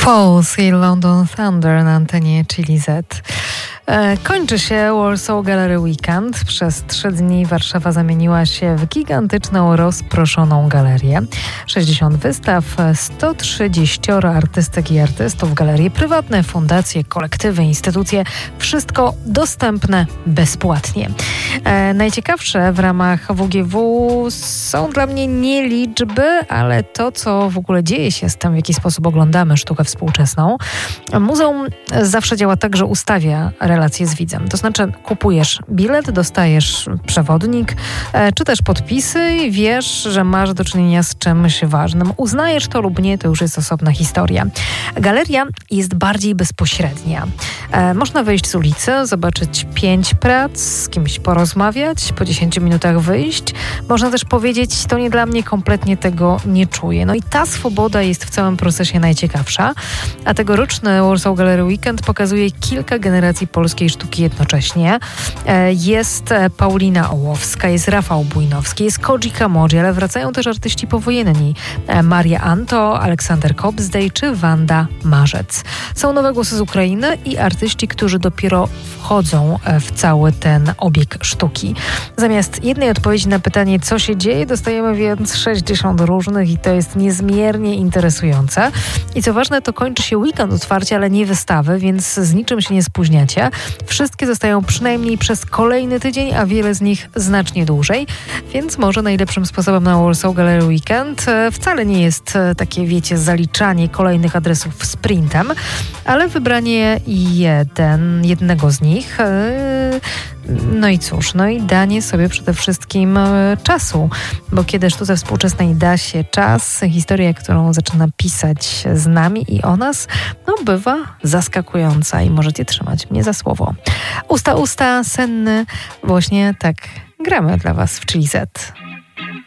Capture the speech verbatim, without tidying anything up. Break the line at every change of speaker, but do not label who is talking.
Falls i London Thunder na antenie Chili Z. Kończy się Warsaw Gallery Weekend. Przez trzy dni Warszawa zamieniła się w gigantyczną, rozproszoną galerię. sześćdziesiąt wystaw, sto trzydzieści artystek i artystów, galerie prywatne, fundacje, kolektywy, instytucje. Wszystko dostępne bezpłatnie. E, najciekawsze w ramach W G W są dla mnie nie liczby, ale to, co w ogóle dzieje się z tym, w jaki sposób oglądamy sztukę współczesną. Muzeum zawsze działa tak, że ustawia relacje z widzem. To znaczy kupujesz bilet, dostajesz przewodnik, e, czy też podpisy i wiesz, że masz do czynienia z czymś ważnym. Uznajesz to lub nie, to już jest osobna historia. Galeria jest bardziej bezpośrednia. E, można wyjść z ulicy, zobaczyć pięć prac, z kimś porozmawiać, po dziesięciu minutach wyjść. Można też powiedzieć, to nie dla mnie, kompletnie tego nie czuję. No i ta swoboda jest w całym procesie najciekawsza, a tegoroczny Warsaw Gallery Weekend pokazuje kilka generacji polskiej sztuki jednocześnie. Jest Paulina Ołowska, jest Rafał Bujnowski, jest Koji Kamoji, ale wracają też artyści powojenni. Maria Anto, Aleksander Kobzdej czy Wanda Marzec. Są nowe głosy z Ukrainy i artyści, którzy dopiero wchodzą w cały ten obieg sztuki. Zamiast jednej odpowiedzi na pytanie, co się dzieje, dostajemy więc sześćdziesiąt różnych i to jest niezmiernie interesujące. I co ważne, to kończy się weekend otwarcia, ale nie wystawy, więc z niczym się nie spóźniacie. Wszystkie zostają przynajmniej przez kolejny tydzień, a wiele z nich znacznie dłużej. Więc może najlepszym sposobem na Warsaw Gallery Weekend wcale nie jest takie, wiecie, zaliczanie kolejnych adresów sprintem, ale wybranie jeden, jednego z nich. No i cóż, no i danie sobie przede wszystkim czasu, bo kiedy sztuce współczesnej da się czas, historia, którą zaczyna pisać z nami i o nas, no bywa zaskakująca i możecie trzymać mnie za słowo. Usta, usta, senny, właśnie tak gramy dla Was w Chili Z.